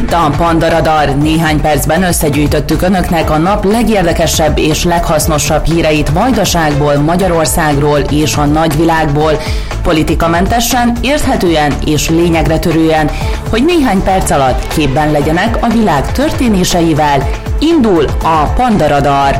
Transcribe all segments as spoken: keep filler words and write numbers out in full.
Itt a Panda Radar. Néhány percben összegyűjtöttük önöknek a nap legérdekesebb és leghasznosabb híreit Vajdaságból, Magyarországról és a nagyvilágból. Politikamentesen, érthetően és lényegre törően, hogy néhány perc alatt képben legyenek a világ történéseivel. Indul a Panda Radar.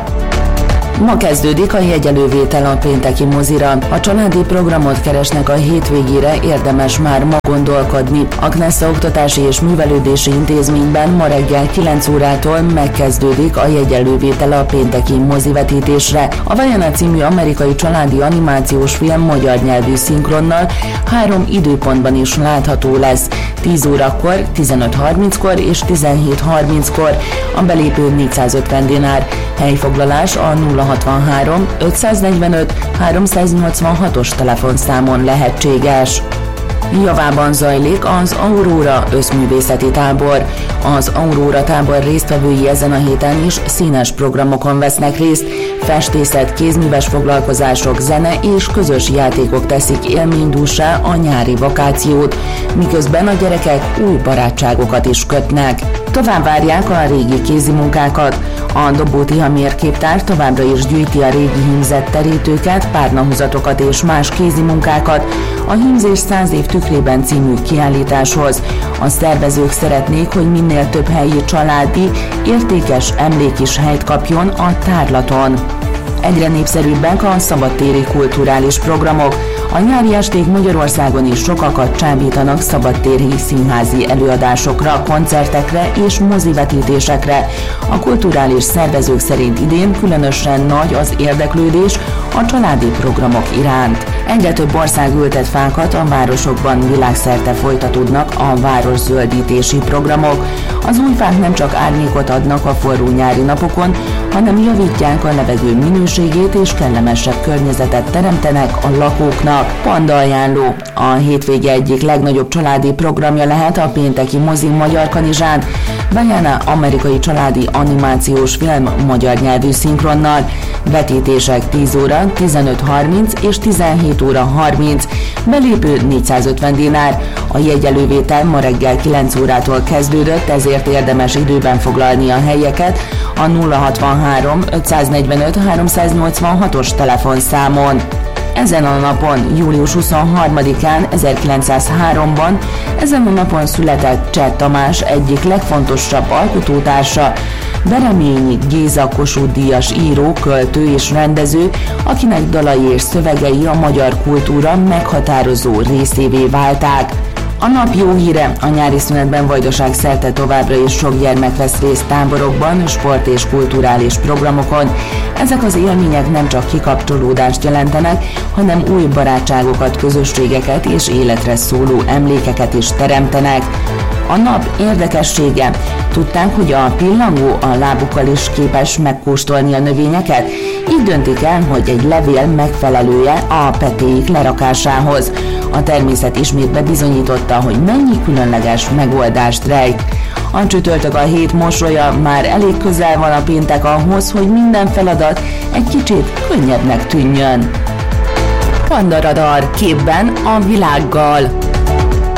Ma kezdődik a jegyelővétel a pénteki mozira. A családi programot keresnek a hétvégére, érdemes már ma gondolkodni. A Knesza Oktatási és Művelődési Intézményben ma reggel kilenc órától megkezdődik a jegyelővétel a pénteki mozivetítésre. A Vajana című amerikai családi animációs film magyar nyelvű szinkronnal három időpontban is látható lesz. tíz órakor, tizenöt harminckor és tizenhét harminckor. A belépő négyszázötven dinár. Helyfoglalás a nulla hatvanhárom ötszáznegyvenöt háromszáznyolcvanhatos telefonszámon lehetséges. Javában zajlik az Aurora összművészeti tábor. Az Aurora tábor résztvevői ezen a héten is színes programokon vesznek részt. Festészet, kézműves foglalkozások, zene és közös játékok teszik élménydússá a nyári vakációt, miközben a gyerekek új barátságokat is kötnek. Tovább várják a régi kézimunkákat. A Dobó Tiha mérképtár továbbra is gyűjti a régi hímzett terítőket, párnahúzatokat és más kézimunkákat a Hímzés száz év tükrében című kiállításhoz. A szervezők szeretnék, hogy minél több helyi családi, értékes emlék is helyt kapjon a tárlaton. Egyre népszerűbbek a szabadtéri kulturális programok. A nyári esték Magyarországon is sokakat csábítanak szabadtéri színházi előadásokra, koncertekre és mozivetítésekre. A kulturális szervezők szerint idén különösen nagy az érdeklődés a családi programok iránt. Egyre több ország ültet fákat, a városokban világszerte folytatódnak a városzöldítési programok. Az új fák nem csak árnyékot adnak a forró nyári napokon, hanem javítják a levegő minőségét és kellemesebb környezetet teremtenek a lakóknak. Panda ajánló. A hétvége egyik legnagyobb családi programja lehet a pénteki mozi Magyar Kanizsán, Vajana amerikai családi animációs film magyar nyelvű szinkronnal. Vetítések tíz óra, tizenöt harminc és tizenhét óra harminc. Belépő négyszázötven dinár. A jegyelővétel ma reggel kilenc órától kezdődött, ezért érdemes időben foglalni a helyeket a nulla hatvanhárom ötszáznegyvenöt háromszáznyolcvanhatos telefonszámon. Ezen a napon, július huszonharmadikán ezerkilencszázháromban, ezen a napon született Cseh Tamás egyik legfontosabb alkotótársa, Bereményi Géza Kossuth-díjas író, költő és rendező, akinek dalai és szövegei a magyar kultúra meghatározó részévé válták. A nap jó híre, a nyári szünetben Vajdaság szerte továbbra is sok gyermek vesz részt táborokban, sport és kulturális programokon. Ezek az élmények nem csak kikapcsolódást jelentenek, hanem új barátságokat, közösségeket és életre szóló emlékeket is teremtenek. A nap érdekessége. Tudták, hogy a pillangó a lábukkal is képes megkóstolni a növényeket? Így döntik el, hogy egy levél megfelelője a petéik lerakásához. A természet ismét bebizonyította, hogy mennyi különleges megoldást rejt. A csütörtök a hét mosolya, már elég közel van a péntek ahhoz, hogy minden feladat egy kicsit könnyebbnek tűnjön. Panda Radar, képben a világgal.